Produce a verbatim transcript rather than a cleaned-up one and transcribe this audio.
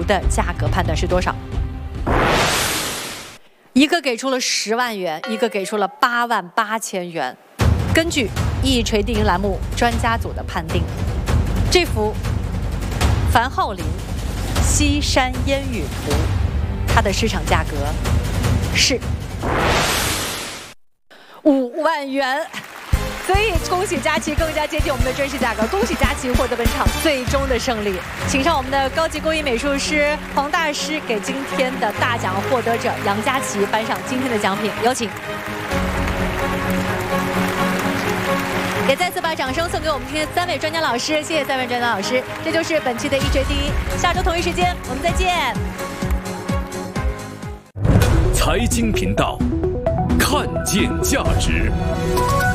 幅的价格判断是多少？一个给出了十万元，一个给出了八万八千元。根据一锤定音栏目专家组的判定，这幅樊浩林《西山烟雨图》它的市场价格是五万元。所以恭喜佳琪更加接近我们的真实价格，恭喜佳琪获得本场最终的胜利。请上我们的高级工艺美术师黄大师给今天的大奖获得者杨佳琪颁上今天的奖品，有请。也再次把掌声送给我们今天三位专家老师，谢谢三位专家老师。这就是本期的一锤定音，下周同一时间我们再见。 财经频道，看见价值。